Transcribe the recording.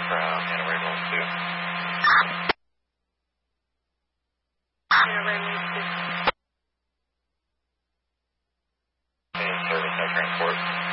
from Hanover Ambulance 2. Hanover Ambulance 2. In service, no transport.